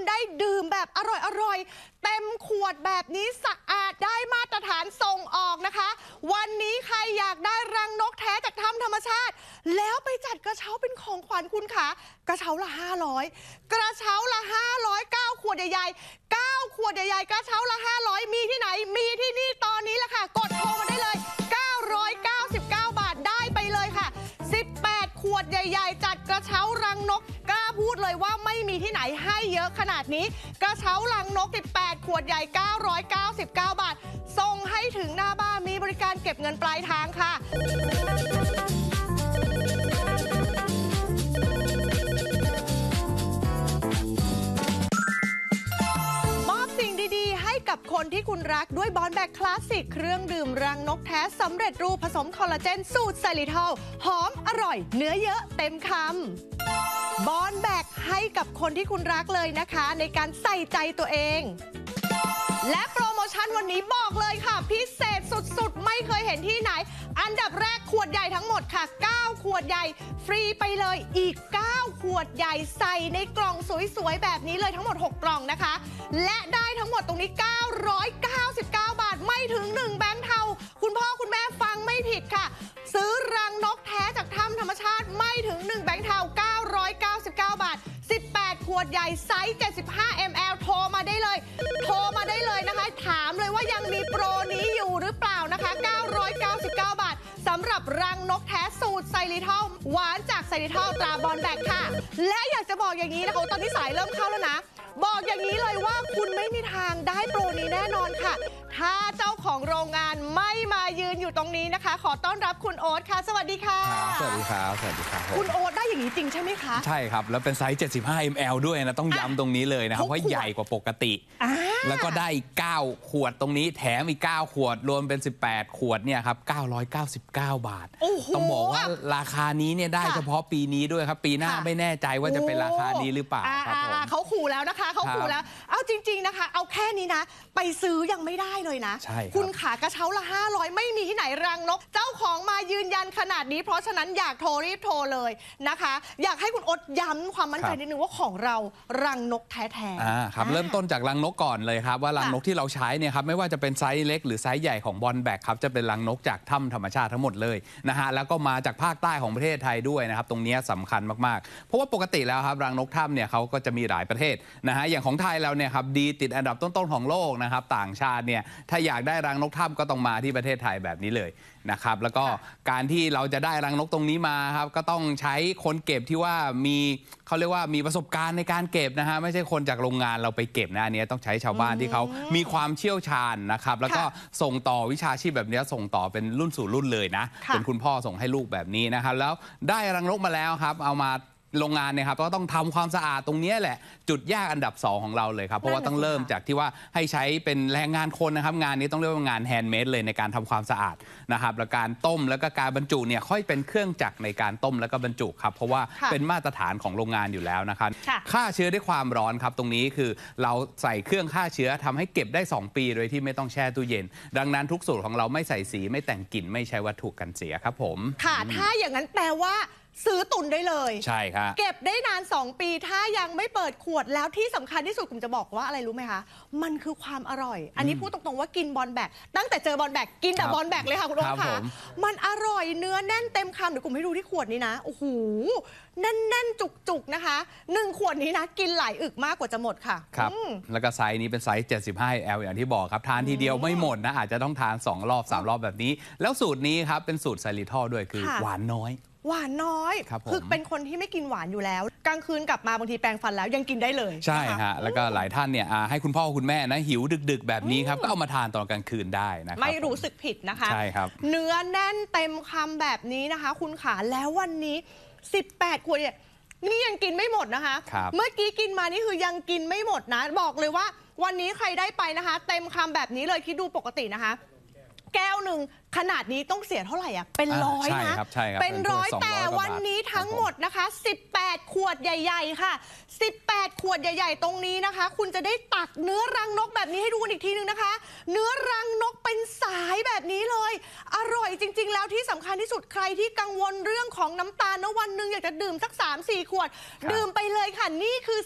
ได้ดื่มแบบอร่อยเต็มขวดแบบนี้สะอาดได้มาตรฐานส่งออกนะคะวันนี้ใครอยากได้รังนกแท้จากถ้ำธรรมชาติแล้วไปจัดกระเช้าเป็นของขวัญคุณขากระเช้าละ500กระเช้าละ500 9 ขวดใหญ่ๆ9 ขวดใหญ่ๆกระเช้าละ500มีที่ไหนมีที่นี่ตอนนี้แหละค่ะกดโทรมาได้เลย999 บาทได้ไปเลยค่ะ18 ขวดใหญ่ๆจัดกระเช้ารังนกกล้าพูดเลยว่าไม่มีที่ไหนให้เยอะขนาดนี้กระเช้ารังนก18 ขวดใหญ่999 บาทส่งให้ถึงหน้าบ้านมีบริการเก็บเงินปลายทางค่ะกับคนที่คุณรักด้วยบอนแบกคลาสสิกเครื่องดื่มรังนกแท้สำเร็จรูปผสมคอลลาเจนสูตรไซริทอลหอมอร่อยเนื้อเยอะเต็มคำบอนแบกให้กับคนที่คุณรักเลยนะคะในการใส่ใจตัวเองและโปรโมชั่นวันนี้บอกเลยค่ะพิเศษสุดๆไม่เคยเห็นที่ไหนอันดับแรกขวดใหญ่ทั้งหมดค่ะ9 ขวดใหญ่ฟรีไปเลยอีก9 ขวดใหญ่ใส่ในกล่องสวยๆแบบนี้เลยทั้งหมด6 กล่องนะคะและได้ทั้งหมดตรงนี้999 บาทไม่ถึง1แบงค์เทาคุณพ่อคุณแม่ฟังไม่ผิดค่ะซื้อรังนกแท้จากถ้ำธรรมชาติไม่ถึง1แบงค์เทา999 บาท18 ขวดใหญ่ไซส์75 ml โทรมาได้เลยนะคะถามเลยว่ายังมีโปรนี้อยู่หรือเปล่านะคะ999 บาทสำหรับรังนกแท้สูตรไซริทอลหวานจากไซริทอลตราบอนแบกค่ะและอยากจะบอกอย่างนี้นะคะตอนนี้สายเริ่มเข้าแล้วนะบอกอย่างนี้เลยว่าคุณไม่มีทางได้โปรนี้แน่นอนค่ะถ้าเจ้าของโรงงานไม่มายืนอยู่ตรงนี้นะคะขอต้อนรับคุณโอ๊ตค่ะสวัสดีค่ะสวัสดีครับสวัสดีครับคุณโอ๊ตได้อย่างนี้จริงใช่ไหมคะใช่ครับแล้วเป็นไซส์75 ml ด้วยนะต้องย้ำตรงนี้เลยนะครับเพราะใหญ่กว่าปกติแล้วก็ได้9 ขวดตรงนี้แถมอีก9 ขวดรวมเป็น18 ขวดเนี่ยครับ999 บาทต้องบอกว่าราคานี้เนี่ยได้เฉพาะปีนี้ด้วยครับปีหน้าไม่แน่ใจว่าจะเป็นราคานี้หรือเปล่าครับผมเขาขู่แล้วนะคะเขาขู่แล้วเอาจริงๆนะคะเอาแค่นี้นะไปซื้อยังไม่ได้เลยนะคุณขากระเช้าละ500ไม่มีที่ไหนรังนกเจ้าของมายืนยันขนาดนี้เพราะฉะนั้นอยากโทรรีบโทรเลยนะคะอยากให้คุณโอ๊ตย้ำความมั่นใจนิดนึงว่าของเรารังนกแท้ๆครับเริ่มต้นจากรังนกก่อนเลยครับว่ารังนกที่เราใช้เนี่ยครับไม่ว่าจะเป็นไซส์เล็กหรือไซส์ใหญ่ของบอนแบกครับจะเป็นรังนกจากถ้ำธรรมชาติทั้งหมดเลยนะฮะแล้วก็มาจากภาคใต้ของประเทศไทยด้วยนะครับตรงนี้สำคัญมากๆเพราะว่าปกติแล้วครับรังนกถ้ำเนี่ยเขาก็จะมีหลายประเทศนะฮะอย่างของไทยเราเนี่ยครับดีติดอันดับต้นๆของโลกนะครับต่างชาติเนี่ยถ้าอยากได้รังนกถ้ำก็ต้องมาที่ประเทศไทยแบบนี้เลยนะครับแล้วก็การที่เราจะได้รังนกตรงนี้มาครับก็ต้องใช้คนเก็บที่ว่ามีเขาเรียกว่ามีประสบการณ์ในการเก็บนะฮะไม่ใช่คนจากโรงงานเราไปเก็บนะอันนี้ต้องใช้ชาวบ้านที่เขามีความเชี่ยวชาญนะครับแล้วก็ส่งต่อวิชาชีพแบบนี้ส่งต่อเป็นรุ่นสู่รุ่นเลยนะเป็นคุณพ่อส่งให้ลูกแบบนี้นะครับแล้วได้รังนกมาแล้วครับเอามาโรงงานเนี่ยครับก็ต้องทำความสะอาดตรงนี้แหละจุดยากอันดับ2ของเราเลยครับเพราะว่าต้องเริ่มจากที่ว่าให้ใช้เป็นแรงงานคนนะครับงานนี้ต้องเรียกว่างานแฮนด์เมดเลยในการทำความสะอาดนะครับแล้วการต้มแล้วก็การบรรจุเนี่ยค่อยเป็นเครื่องจักรในการต้มแล้วก็บรรจุครับเพราะว่าเป็นมาตรฐานของโรงงานอยู่แล้วนะครับฆ่าเชื้อด้วยความร้อนครับตรงนี้คือเราใส่เครื่องฆ่าเชื้อทำให้เก็บได้2 ปีโดยที่ไม่ต้องแช่ตู้เย็นดังนั้นทุกสูตรของเราไม่ใส่สีไม่แต่งกลิ่นไม่ใช้วัตถุกันเสียครับผมค่ะถ้าอย่างนั้นแปลว่าซื้อตุนได้เลยใช่ครับเก็บได้นาน2 ปีถ้ายังไม่เปิดขวดแล้วที่สำคัญที่สุดผมจะบอกว่าอะไรรู้ไหมคะมันคือความอร่อยอันนี้พูดตรงๆว่ากินบอนแบกตั้งแต่เจอบอนแบกกินแต่บอนแบกเลยค่ะคุณโอ๊ตค่ะมันอร่อยเนื้อแน่นเต็มคำเดี๋ยวผมให้ดูที่ขวดนี้นะโอ้โหแน่นๆจุกๆนะคะ1 ขวดนี้นะกินหลายอึกมากกว่าจะหมดค่ะครับแล้วก็ไซส์นี้เป็นไซส์75 ml อย่างที่บอกครับทานทีเดียวไม่หมดนะอาจจะต้องทาน2 รอบ 3 รอบแบบนี้แล้วสูตรนี้ครับเป็นสูตรไซริทอลด้วยคือหวานน้อยคือเป็นคนที่ไม่กินหวานอยู่แล้วกลางคืนกลับมาบางทีแปรงฟันแล้วยังกินได้เลยใช่ฮะแล้วก็หลายท่านเนี่ยให้คุณพ่อคุณแม่นะหิวดึกๆแบบนี้ครับก็เอามาทานตอนกลางคืนได้นะครับไม่รู้สึกผิดนะคะใช่ครับเนื้อแน่นเต็มคำแบบนี้นะคะคุณขาแล้ววันนี้18 ขวดเนี่ยนี่ยังกินไม่หมดนะคะเมื่อกี้กินมานี่คือยังกินไม่หมดนะบอกเลยว่าวันนี้ใครได้ไปนะคะเต็มคำแบบนี้เลยคิดดูปกตินะคะแก้วหนึ่งขนาดนี้ต้องเสียเท่าไหร่อ่ะเป็น100นะเป็น100แต่วันนี้ทั้งหมดนะคะ18 ขวดใหญ่ๆค่ะ18 ขวดใหญ่ๆตรงนี้นะคะคุณจะได้ตักเนื้อรังนกแบบนี้ให้ดูกันอีกทีนึงนะคะเนื้อรังนกเป็นสายแบบนี้เลยอร่อยจริงๆแล้วที่สำคัญที่สุดใครที่กังวลเรื่องของน้ำตาลนะวันหนึ่งอยากจะดื่มสัก 3-4 ขวดดื่มไปเลยค่ะนี่คือ